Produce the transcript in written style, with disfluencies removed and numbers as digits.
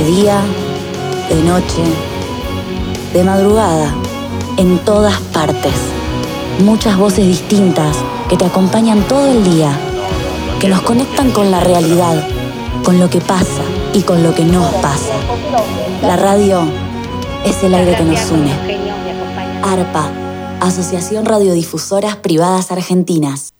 día, de noche, de madrugada, en todas partes. Muchas voces distintas que te acompañan todo el día, que nos conectan con la realidad, con lo que pasa y con lo que nos pasa. La radio es el aire que nos une. ARPA, Asociación Radiodifusoras Privadas Argentinas.